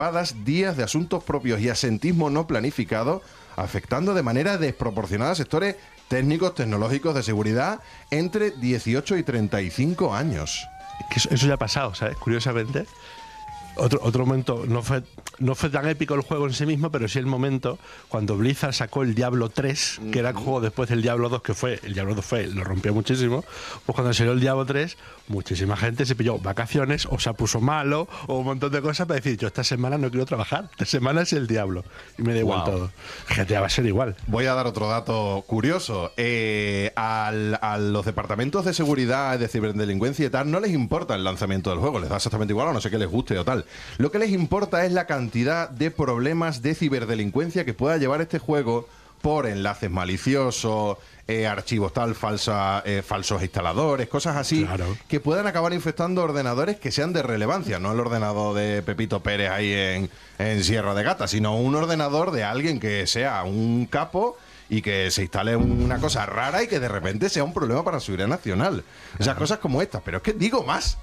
días de asuntos propios y asentismo no planificado, afectando de manera desproporcionada a sectores técnicos, tecnológicos, de seguridad, entre 18 y 35 años. Que eso ya ha pasado, ¿sabes? Curiosamente. Otro momento, no fue tan épico el juego en sí mismo, pero sí el momento cuando Blizzard sacó el Diablo 3, que era el juego después del Diablo 2, el Diablo 2 lo rompió muchísimo. Pues cuando salió el Diablo 3, muchísima gente se pilló vacaciones o se puso malo o un montón de cosas para decir, yo esta semana no quiero trabajar, esta semana es el Diablo y me da igual todo. GTA va a ser igual. Voy a dar otro dato curioso. A los departamentos de seguridad, de ciberdelincuencia y tal, no les importa el lanzamiento del juego, les da exactamente igual, a no ser que les guste o tal. Lo que les importa es la cantidad de problemas de ciberdelincuencia que pueda llevar este juego por enlaces maliciosos, archivos falsos instaladores, cosas así, claro, que puedan acabar infectando ordenadores que sean de relevancia, no el ordenador de Pepito Pérez ahí en Sierra de Gata, sino un ordenador de alguien que sea un capo y que se instale una cosa rara y que de repente sea un problema para la seguridad nacional. O sea, cosas como estas. Pero es que digo más.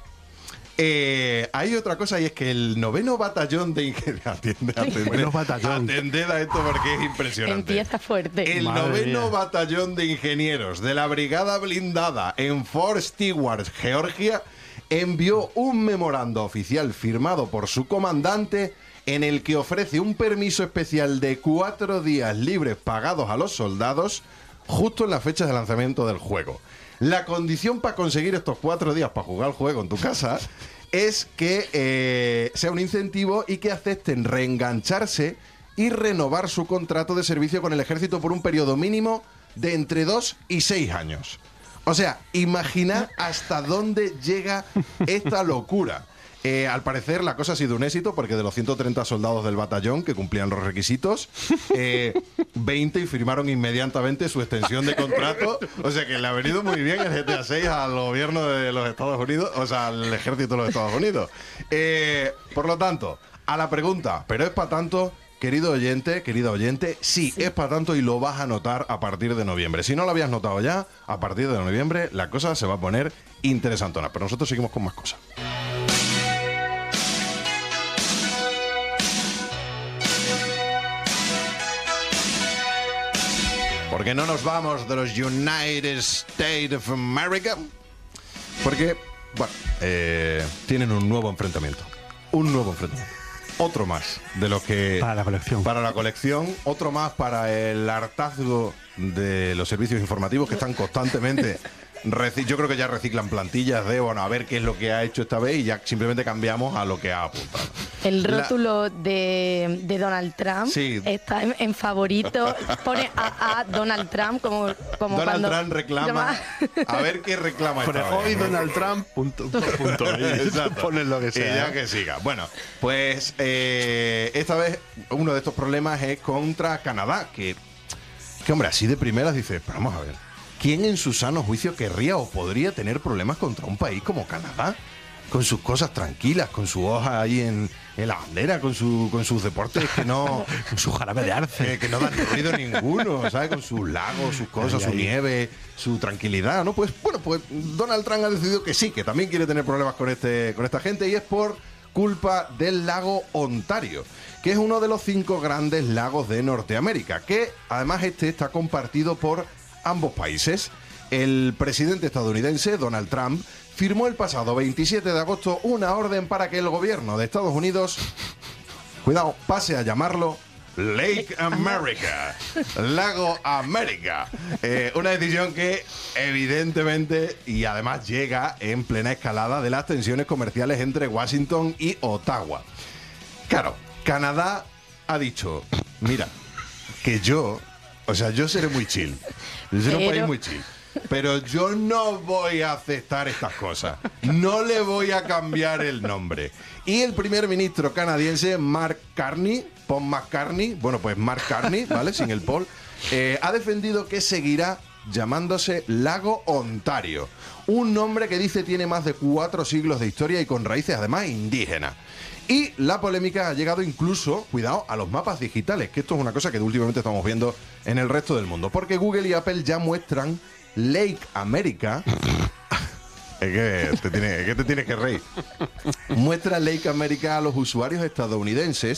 Hay otra cosa y es que el 9º Batallón de Ingenieros... Atended a esto porque es impresionante. Empieza fuerte. El 9º Batallón de Ingenieros de la Brigada Blindada en Fort Stewart, Georgia, envió un memorando oficial firmado por su comandante en el que ofrece un permiso especial de 4 días libres pagados a los soldados justo en las fechas de lanzamiento del juego. La condición para conseguir estos 4 días para jugar el juego en tu casa es que sea un incentivo y que acepten reengancharse y renovar su contrato de servicio con el ejército por un periodo mínimo de entre 2 y 6 años. O sea, imagina hasta dónde llega esta locura. Al parecer la cosa ha sido un éxito porque de los 130 soldados del batallón que cumplían los requisitos, 20 firmaron inmediatamente su extensión de contrato. O sea que le ha venido muy bien el GTA 6 al gobierno de los Estados Unidos, o sea, al ejército de los Estados Unidos. Por lo tanto, a la pregunta, ¿pero es para tanto? Querido oyente, querida oyente, sí, es para tanto y lo vas a notar a partir de noviembre. Si no lo habías notado ya, a partir de noviembre la cosa se va a poner interesantona. Pero nosotros seguimos con más cosas. Porque no nos vamos de los United States of America. Porque, bueno, tienen un nuevo enfrentamiento. Un nuevo enfrentamiento. Otro más de los que... Para la colección. Para la colección. Otro más para el hartazgo de los servicios informativos que están constantemente... Yo creo que ya reciclan plantillas de, bueno, a ver qué es lo que ha hecho esta vez y ya simplemente cambiamos a lo que ha apuntado. El rótulo de Donald Trump está en favorito. Pone a Donald Trump como Donald cuando... Trump reclama... A ver qué reclama esta vez. Hoy Donald Trump... punto. Ponen lo que sea. Y ya que siga. Bueno, pues esta vez uno de estos problemas es contra Canadá, que hombre, así de primeras dices, pero vamos a ver, ¿quién en su sano juicio querría o podría tener problemas contra un país como Canadá? Con sus cosas tranquilas, con su hoja ahí en la bandera, con sus deportes que no... con su jarabe de arce. Que no dan ruido ninguno, ¿sabes? Con sus lagos, sus cosas, su nieve, su tranquilidad, ¿no? Pues bueno, pues Donald Trump ha decidido que sí, que también quiere tener problemas con esta gente y es por culpa del lago Ontario, que es uno de los 5 grandes lagos de Norteamérica, que además está compartido por ambos países. El presidente estadounidense, Donald Trump, firmó el pasado 27 de agosto una orden para que el gobierno de Estados Unidos, cuidado, pase a llamarlo Lake America, Lago América. Una decisión que evidentemente y además llega en plena escalada de las tensiones comerciales entre Washington y Ottawa. Claro, Canadá ha dicho, mira, que yo seré muy chill. Yo seré un país muy chill. Pero yo no voy a aceptar estas cosas. No le voy a cambiar el nombre. Y el primer ministro canadiense, Mark Carney, ¿vale? Sin el Paul, ha defendido que seguirá llamándose Lago Ontario. Un nombre que dice tiene más de 4 siglos de historia y con raíces además indígenas. Y la polémica ha llegado incluso, cuidado, a los mapas digitales, que esto es una cosa que últimamente estamos viendo en el resto del mundo. Porque Google y Apple ya muestran Lake America Es que te tienes que reír. Muestra Lake America a los usuarios estadounidenses